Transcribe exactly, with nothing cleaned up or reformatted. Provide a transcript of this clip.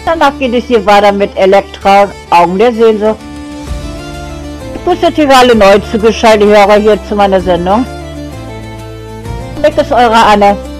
Danach geht es hier weiter mit Elektra, Augen der Sehnsucht. Ich grüße natürlich alle neu zugeschaltete Hörer hier zu meiner Sendung. Weg ist eure Anne.